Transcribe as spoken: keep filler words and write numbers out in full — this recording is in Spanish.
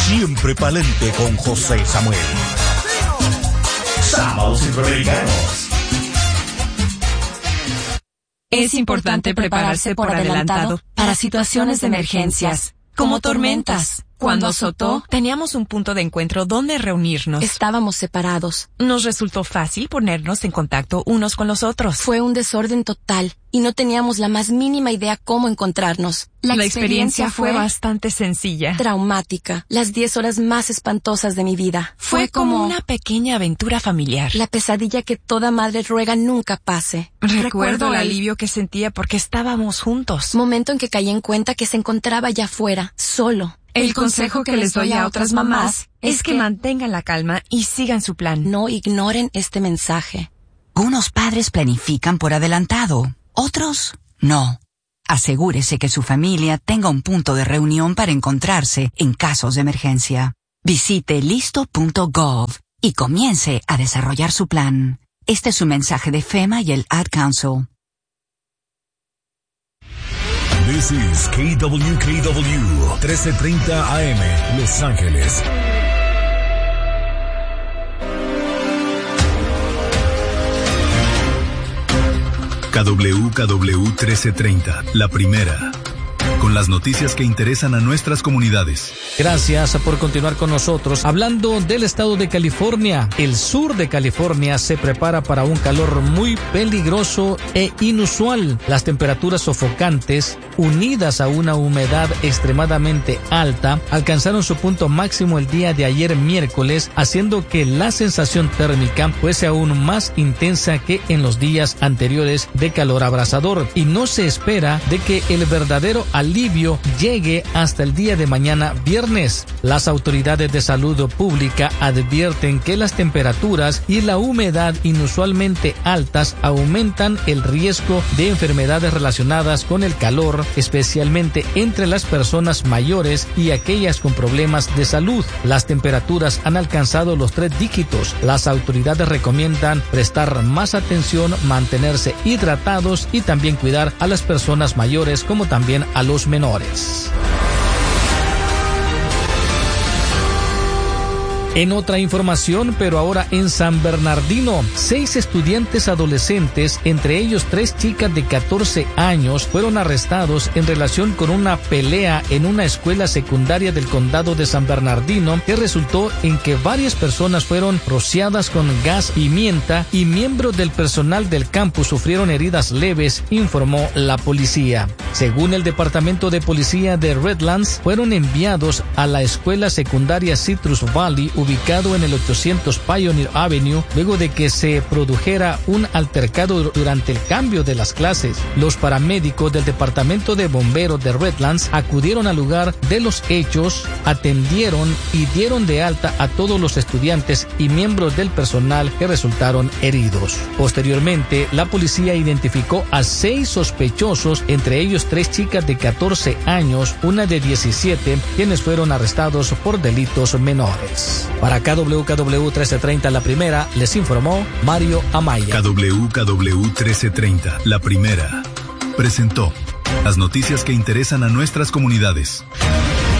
Siempre pa'lante con José Samuel. Sábados Centroamericanos. Es importante prepararse por adelantado para situaciones de emergencias, como tormentas. Cuando azotó, teníamos un punto de encuentro donde reunirnos. Estábamos separados. Nos resultó fácil ponernos en contacto unos con los otros. Fue un desorden total y no teníamos la más mínima idea cómo encontrarnos. La, la experiencia, experiencia fue bastante sencilla. Traumática. Las diez horas más espantosas de mi vida. Fue, fue como, como una pequeña aventura familiar. La pesadilla que toda madre ruega nunca pase. Recuerdo, Recuerdo el alivio que sentía porque estábamos juntos. Momento en que caí en cuenta que se encontraba allá afuera, solo. El consejo que les doy a otras mamás es que mantengan la calma y sigan su plan. No ignoren este mensaje. Unos padres planifican por adelantado, otros no. Asegúrese que su familia tenga un punto de reunión para encontrarse en casos de emergencia. Visite listo punto gov y comience a desarrollar su plan. Este es un mensaje de FEMA y el Ad Council. This is K W K W trece treinta A M, Los Ángeles. K W K W trece treinta, la primera. Con las noticias que interesan a nuestras comunidades. Gracias por continuar con nosotros. Hablando del estado de California, el sur de California se prepara para un calor muy peligroso e inusual. Las temperaturas sofocantes, unidas a una humedad extremadamente alta, alcanzaron su punto máximo el día de ayer miércoles, haciendo que la sensación térmica fuese aún más intensa que en los días anteriores de calor abrasador. Y no se espera de que el verdadero alivio llegue hasta el día de mañana viernes. Las autoridades de salud pública advierten que las temperaturas y la humedad inusualmente altas aumentan el riesgo de enfermedades relacionadas con el calor, especialmente entre las personas mayores y aquellas con problemas de salud. Las temperaturas han alcanzado los tres dígitos. Las autoridades recomiendan prestar más atención, mantenerse hidratados y también cuidar a las personas mayores como también a los menores. En otra información, pero ahora en San Bernardino, seis estudiantes adolescentes, entre ellos tres chicas de catorce años, fueron arrestados en relación con una pelea en una escuela secundaria del condado de San Bernardino que resultó en que varias personas fueron rociadas con gas pimienta y miembros del personal del campus sufrieron heridas leves, informó la policía. Según el Departamento de Policía de Redlands, fueron enviados a la escuela secundaria Citrus Valley, ubicado en el ochocientos Pioneer Avenue, luego de que se produjera un altercado durante el cambio de las clases. Los paramédicos del Departamento de Bomberos de Redlands acudieron al lugar de los hechos, atendieron y dieron de alta a todos los estudiantes y miembros del personal que resultaron heridos. Posteriormente, la policía identificó a seis sospechosos, entre ellos tres chicas de catorce años, una de diecisiete, quienes fueron arrestados por delitos menores. Para K W K W trece treinta, la primera, les informó Mario Amaya. K W K W trece treinta, la primera, presentó las noticias que interesan a nuestras comunidades.